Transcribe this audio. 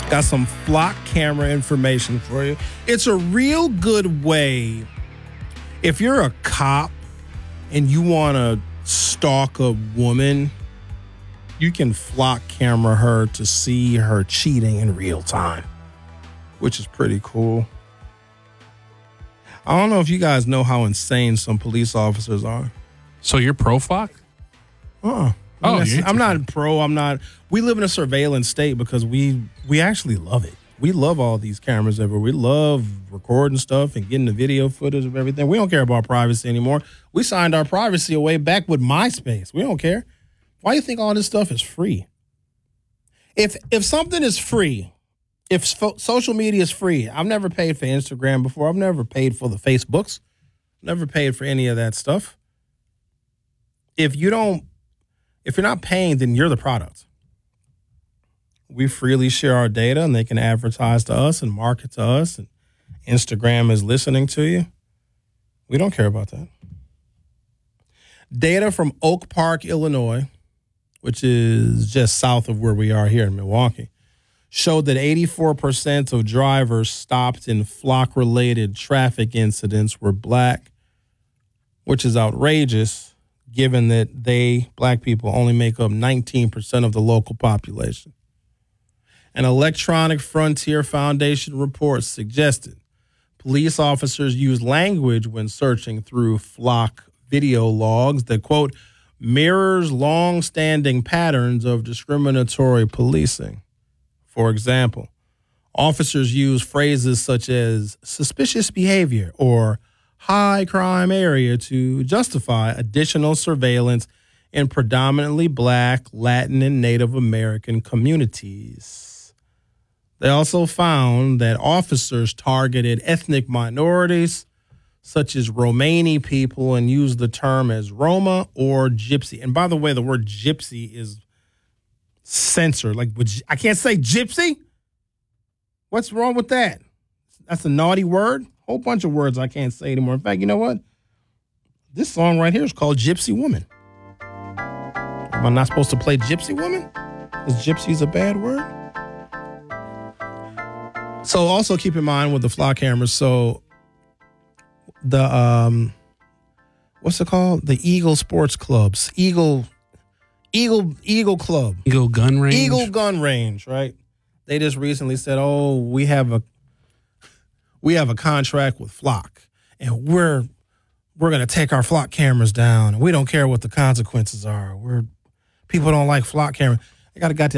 Got some Flock camera information for you. It's a real good way if you're a cop and you want to stalk a woman, you can Flock camera her to see her cheating in real time, which is pretty cool. I don't know if you guys know how insane some police officers are. So you're pro Flock? Oh, I'm not pro. We live in a surveillance state because we actually love it. We love all these cameras everywhere. We love recording stuff and getting the video footage of everything. We don't care about privacy anymore. We signed our privacy away back with MySpace. We don't care. Why do you think all this stuff is free? If something is free, if social media is free, I've never paid for Instagram before. I've never paid for the Facebooks. Never paid for any of that stuff. If you're not paying, then you're the product. We freely share our data and they can advertise to us and market to us, and Instagram is listening to you. We don't care about that. Data from Oak Park, Illinois, which is just south of where we are here in Milwaukee, showed that 84% of drivers stopped in Flock-related traffic incidents were black, which is outrageous given that black people, only make up 19% of the local population. An Electronic Frontier Foundation report suggested police officers use language when searching through Flock video logs that, quote, mirrors long-standing patterns of discriminatory policing. For example, officers use phrases such as suspicious behavior or high crime area to justify additional surveillance in predominantly black, Latin, and Native American communities. They also found that officers targeted ethnic minorities, such as Romani people, and used the term as Roma or Gypsy. And by the way, the word Gypsy is censored. Like, I can't say Gypsy? What's wrong with that? That's a naughty word. Whole bunch of words I can't say anymore. In fact, you know what? This song right here is called Gypsy Woman. Am I not supposed to play Gypsy Woman? Because Gypsy's a bad word? So also keep in mind with the Flock cameras, so the, what's it called? The Eagle Sports Clubs. Eagle Club. Eagle Gun Range. Eagle Gun Range, right? They just recently said, oh, we have a contract with Flock, and we're going to take our Flock cameras down, and we don't care what the consequences are. People don't like Flock cameras. I got a goddamn